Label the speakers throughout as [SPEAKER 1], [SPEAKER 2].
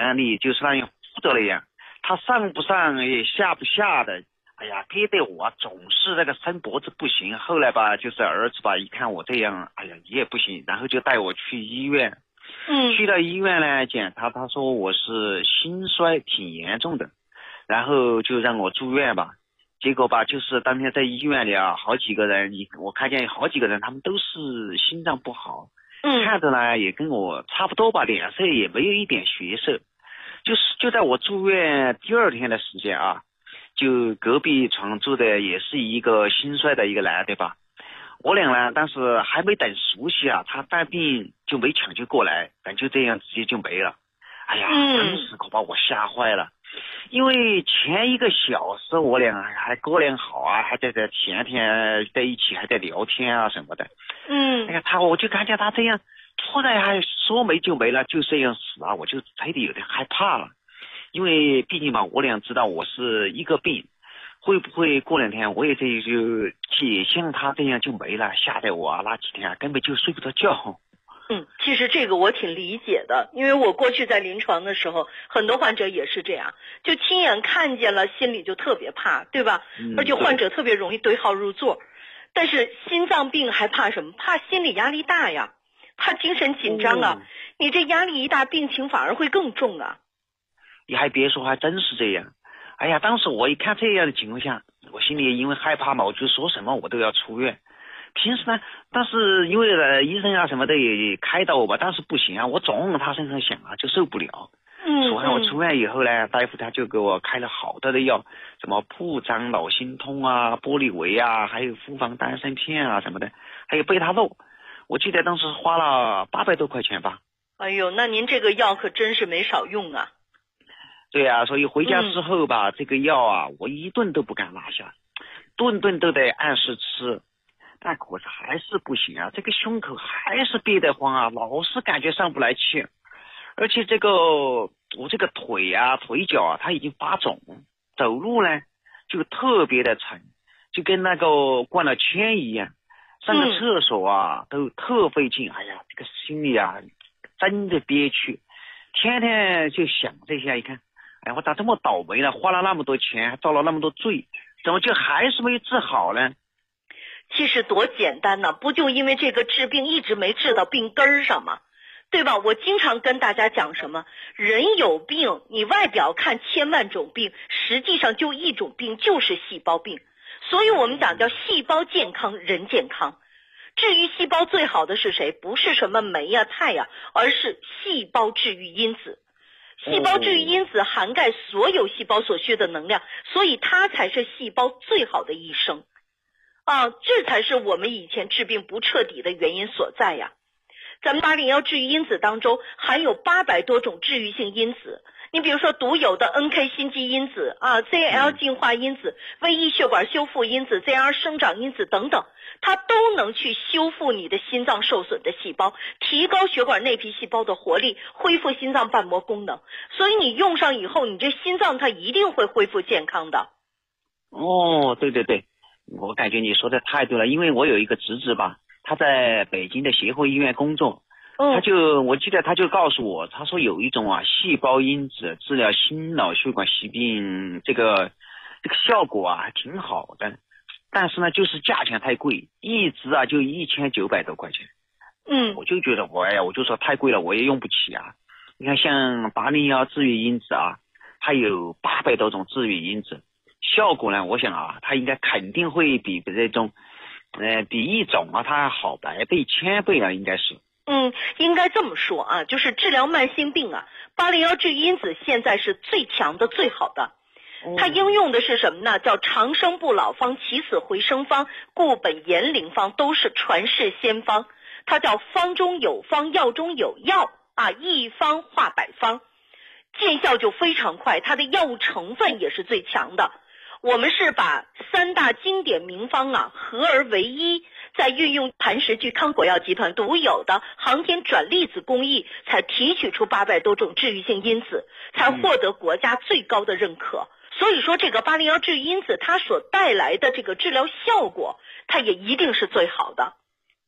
[SPEAKER 1] 站立，就是那样扶着那样，他上不上也下不下的。哎呀，给得我总是那个伸脖子不行。后来吧，就是儿子吧，一看我这样，哎呀，你也不行，然后就带我去医院。去到医院呢检查，他说我是心衰挺严重的，然后就让我住院吧。结果吧，就是当天在医院里啊，好几个人，我看见好几个人，他们都是心脏不好，看着呢也跟我差不多吧，脸色也没有一点血色。就在我住院第二天的时间啊，就隔壁床住的也是一个心衰的一个男的吧。我俩呢，当时还没等熟悉啊，他犯病就没抢救过来，但就这样直接就没了。哎呀，当时可把我吓坏了，因为前1个小时我俩还过良好啊，还在前天在一起还在聊天啊什么的。哎呀，我就看见他这样，突然还说没就没了，就这样死啊，我就真的有点害怕了。因为毕竟嘛，我俩知道我是一个病，会不会过2天我也就像他这样就没了，吓得我那几天根本就睡不着觉。
[SPEAKER 2] 其实这个我挺理解的，因为我过去在临床的时候，很多患者也是这样，就亲眼看见了，心里就特别怕，对吧？而且患者特别容易对号入座。但是心脏病还怕什么？怕心理压力大呀，怕精神紧张啊。你这压力一大，病情反而会更重啊。
[SPEAKER 1] 你还别说，还真是这样。哎呀，当时我一看这样的情况下，我心里因为害怕嘛，我就说什么我都要出院。平时呢，但是因为医生啊什么的也开导我吧，但是不行啊，我总往他身上想啊，就受不了。说完我出院以后呢，大夫他就给我开了好多的药，什么铺张脑心通啊、玻利维啊，还有复方丹参片啊什么的，还有贝塔诺。我记得当时花了800多块钱吧。
[SPEAKER 2] 哎呦，那您这个药可真是没少用啊。
[SPEAKER 1] 对啊，所以回家之后吧，这个药啊，我一顿都不敢落下，顿顿都得按时吃。但可是还是不行啊，这个胸口还是憋得慌啊，老是感觉上不来气，而且我这个腿啊、腿脚啊，它已经发肿，走路呢就特别的沉，就跟那个灌了铅一样，上个厕所啊都特费劲。哎呀，这个心里啊真的憋屈，天天就想这些。一看，哎，我咋这么倒霉呢？花了那么多钱，还遭了那么多罪，怎么就还是没有治好呢？
[SPEAKER 2] 其实多简单呢，不就因为这个治病一直没治到病根儿上吗？对吧？我经常跟大家讲什么，人有病，你外表看千万种病，实际上就一种病，就是细胞病。所以我们讲叫细胞健康，人健康。治愈细胞最好的是谁？不是什么酶呀、肽呀，而是细胞治愈因子。细胞治愈因子涵盖所有细胞所需的能量，所以它才是细胞最好的医生。这才是我们以前治病不彻底的原因所在呀。咱们801治愈因子当中含有800多种治愈性因子，你比如说独有的 NK 心肌因子ZL 净化因子、VE 血管修复因子、ZR 生长因子等等，它都能去修复你的心脏受损的细胞，提高血管内皮细胞的活力，恢复心脏瓣膜功能。所以你用上以后，你这心脏它一定会恢复健康的。
[SPEAKER 1] 对对对，我感觉你说的太对了，因为我有一个侄子吧，他在北京的协和医院工作，我记得他就告诉我，他说有一种细胞因子治疗心脑血管疾病，这个效果还挺好的，但是呢就是价钱太贵，一支就1900多块钱。我就觉得我就说太贵了，我也用不起啊。你看像801治愈因子它有800多种治愈因子，效果呢，我想它应该肯定会比这种比一种它好100倍、1000倍了，应该是。
[SPEAKER 2] 应该这么说就是治疗慢性病801治愈因子现在是最强的、最好的。它应用的是什么呢？叫长生不老方、起死回生方、固本延龄方，都是传世仙方。它叫方中有方，药中有药一方化百方，见效就非常快，它的药物成分也是最强的。我们是把3大经典名方合而为一，再运用磐石聚康果药集团独有的航天转粒子工艺，才提取出800多种治愈性因子，才获得国家最高的认可。所以说这个801治愈因子它所带来的这个治疗效果，它也一定是最好的。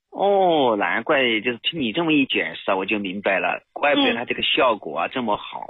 [SPEAKER 1] 难怪就是听你这么一解释我就明白了，怪不得它这个效果这么好。